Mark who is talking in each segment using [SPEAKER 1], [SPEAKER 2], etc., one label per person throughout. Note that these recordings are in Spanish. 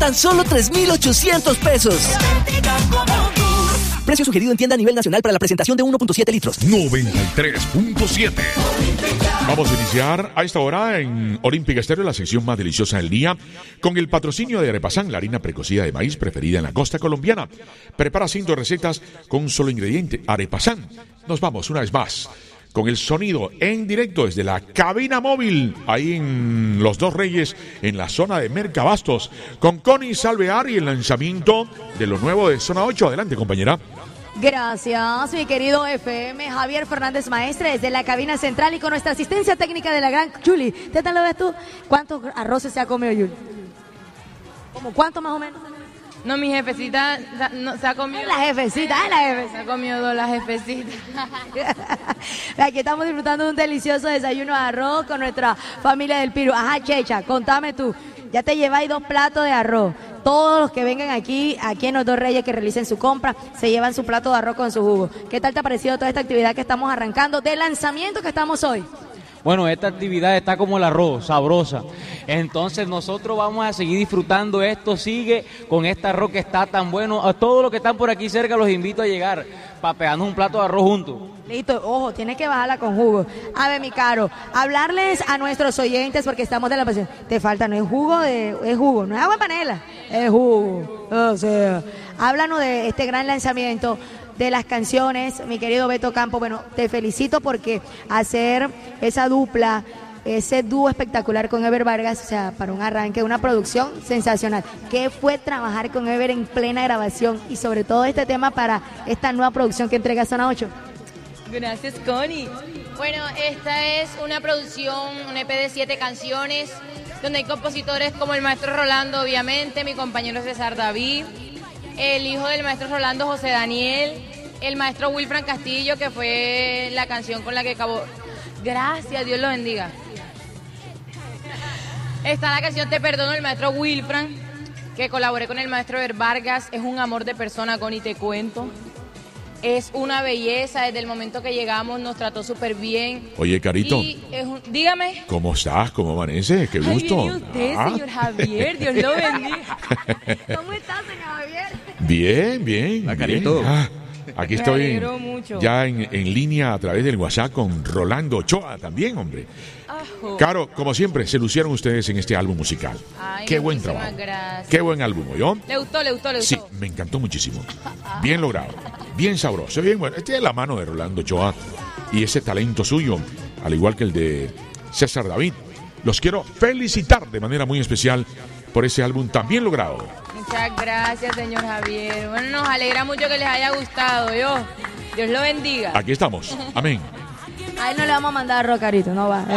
[SPEAKER 1] tan solo 3,800 pesos. Precio sugerido en tienda a nivel nacional para la presentación de 1.7 litros.
[SPEAKER 2] 93.7. Vamos a iniciar a esta hora en Olímpica Estéreo, la sección más deliciosa del día, con el patrocinio de Arepasán, la harina precocida de maíz preferida en la costa colombiana. Prepara 5 recetas con un solo ingrediente, Arepasán. Nos vamos una vez más con el sonido en directo desde la cabina móvil, ahí en Los Dos Reyes, en la zona de Mercabastos, con Connie Salvear y el lanzamiento de lo nuevo de Zona 8. Adelante, compañera.
[SPEAKER 3] Gracias, mi querido FM, Javier Fernández Maestre, desde la cabina central y con nuestra asistencia técnica de la gran Julie. ¿Qué tal lo ves tú? ¿Cuántos arroces se ha comido, Julie? ¿Cómo cuánto más o menos?
[SPEAKER 4] No, mi jefecita no, se ha comido.
[SPEAKER 3] Es la jefecita.
[SPEAKER 4] Se ha comido 2 la jefecita.
[SPEAKER 3] Aquí estamos disfrutando de un delicioso desayuno de arroz con nuestra familia del Piru. Ajá, Checha, contame tú. Ya te lleváis 2 platos de arroz. Todos los que vengan aquí en Los Dos Reyes que realicen su compra, se llevan su plato de arroz con su jugo. ¿Qué tal te ha parecido toda esta actividad que estamos arrancando de lanzamiento que estamos hoy?
[SPEAKER 5] Bueno, esta actividad está como el arroz, sabrosa. Entonces nosotros vamos a seguir disfrutando esto, sigue con este arroz que está tan bueno. A todos los que están por aquí cerca los invito a llegar para pegarnos un plato de arroz juntos.
[SPEAKER 3] Listo, ojo, tienes que bajarla con jugo. A ver, mi caro, hablarles a nuestros oyentes porque estamos de la pasión. Te falta, no es jugo, es jugo, no es agua de panela, es jugo. O sea, háblanos de este gran lanzamiento de las canciones, mi querido Beto Campo. Bueno, te felicito porque hacer esa dupla, ese dúo espectacular con Ever Vargas, o sea, para un arranque, una producción sensacional. ¿Qué fue trabajar con Ever en plena grabación y sobre todo este tema para esta nueva producción que entrega Zona 8?
[SPEAKER 4] Gracias, Connie. Bueno, esta es una producción, un EP de 7 canciones, donde hay compositores como el maestro Rolando, obviamente, mi compañero César David, el hijo del maestro Rolando, José Daniel, el maestro Wilfran Castillo, que fue la canción con la que acabó. Gracias, Dios lo bendiga. Está la canción Te Perdono, el maestro Wilfran, que colaboré con el maestro Ever Vargas. Es un amor de persona, Connie, te cuento. Es una belleza, desde el momento que llegamos nos trató súper bien.
[SPEAKER 2] Oye, Carito,
[SPEAKER 4] dígame.
[SPEAKER 2] ¿Cómo estás? ¿Cómo amaneces? ¡Qué gusto!
[SPEAKER 4] Ay, viene usted, señor Javier, Dios lo bendiga.
[SPEAKER 3] ¿Cómo estás, señor Javier?
[SPEAKER 2] Bien, bien.
[SPEAKER 6] Carito.
[SPEAKER 2] Aquí estoy
[SPEAKER 4] mucho.
[SPEAKER 2] Ya en línea a través del WhatsApp con Rolando Ochoa también, hombre.
[SPEAKER 4] Ajo.
[SPEAKER 2] Caro, como siempre, se lucieron ustedes en este álbum musical.
[SPEAKER 4] Ay,
[SPEAKER 2] qué buen trabajo.
[SPEAKER 4] Gracias.
[SPEAKER 2] Qué buen álbum, ¿yo?
[SPEAKER 4] ¿Le gustó?
[SPEAKER 2] Sí, me encantó muchísimo. Bien logrado, bien sabroso, bien bueno. Este es la mano de Rolando Ochoa y ese talento suyo, al igual que el de César David. Los quiero felicitar de manera muy especial por ese álbum tan bien logrado.
[SPEAKER 4] Muchas gracias, señor Javier. Bueno, nos alegra mucho que les haya gustado, Dios lo bendiga.
[SPEAKER 2] Aquí estamos, amén.
[SPEAKER 3] A él no le vamos a mandar arroz, Carito, no va.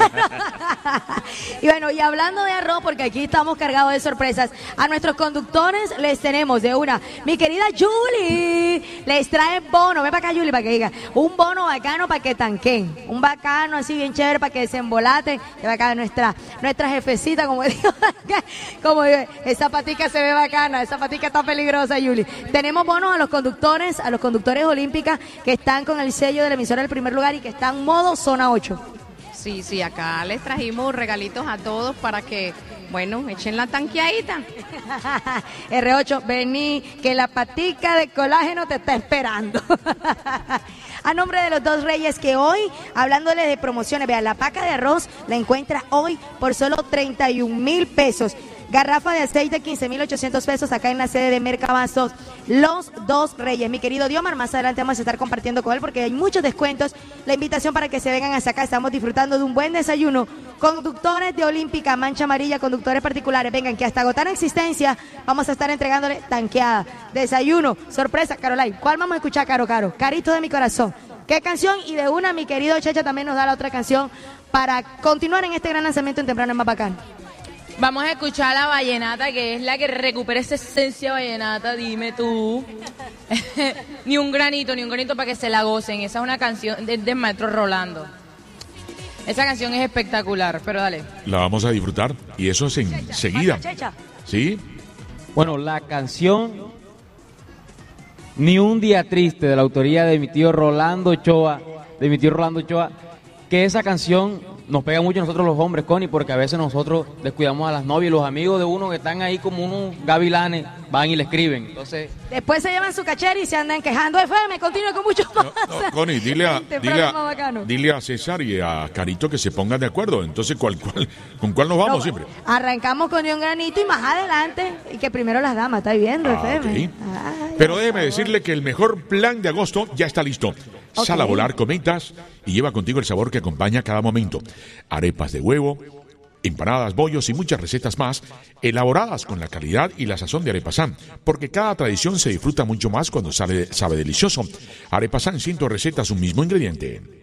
[SPEAKER 3] Y bueno, y hablando de arroz, porque aquí estamos cargados de sorpresas, a nuestros conductores les tenemos de una, mi querida Julie, les trae bono, ven para acá, Julie, para que diga, un bono bacano para que tanquen, un bacano así bien chévere para que desembolaten, que va acá nuestra jefecita, como digo, como esa patica se ve bacana, esa patica está peligrosa, Julie. Tenemos bonos a los conductores olímpicas que están con el sello de la emisora del primer lugar y que están modo Zona 8.
[SPEAKER 7] Sí, acá les trajimos regalitos a todos para que, bueno, echen la tanqueadita.
[SPEAKER 3] R8, vení, que la patica de colágeno te está esperando. A nombre de Los Dos Reyes, que hoy, hablándole de promociones, vean, la paca de arroz la encuentra hoy por solo 31,000 pesos. Garrafa de aceite, 15,800 pesos acá en la sede de Mercabastos. Los Dos Reyes. Mi querido Diomar, más adelante vamos a estar compartiendo con él porque hay muchos descuentos. La invitación para que se vengan hasta acá. Estamos disfrutando de un buen desayuno. Conductores de Olímpica, Mancha Amarilla, conductores particulares. Vengan, que hasta agotar existencia vamos a estar entregándole tanqueada. Desayuno, sorpresa, Caroline. ¿Cuál vamos a escuchar, Caro? Carito de mi corazón. ¿Qué canción? Y de una, mi querido Checha también nos da la otra canción para continuar en este gran lanzamiento en Temprano es Más Bacán.
[SPEAKER 4] Vamos a escuchar la vallenata, que es la que recupera esa esencia vallenata, dime tú. ni un granito para que se la gocen. Esa es una canción del maestro Rolando. Esa canción es espectacular, pero dale. La
[SPEAKER 2] vamos a disfrutar y eso es enseguida. ¿Sí?
[SPEAKER 5] Bueno, la canción Ni un día triste, de la autoría de mi tío Rolando Ochoa, que esa canción nos pega mucho a nosotros los hombres, Connie, porque a veces nosotros descuidamos a las novias y los amigos de uno que están ahí como unos gavilanes, van y le escriben. Entonces,
[SPEAKER 3] después se llevan su cachera y se andan quejando. FM, continúe con mucho más.
[SPEAKER 2] No, Connie, dile a César y a Carito que se pongan de acuerdo. Entonces, ¿con cuál nos vamos siempre?
[SPEAKER 3] Arrancamos con un granito y más adelante, y que primero las damas, ¿está viendo, FM?
[SPEAKER 2] Okay. Pero déjeme decirle que el mejor plan de agosto ya está listo. Sal a volar cometas y lleva contigo el sabor que acompaña cada momento. Arepas de huevo, empanadas, bollos y muchas recetas más, elaboradas con la calidad y la sazón de Arepasán, porque cada tradición se disfruta mucho más cuando sabe delicioso. Arepasán, 100 recetas, un mismo ingrediente.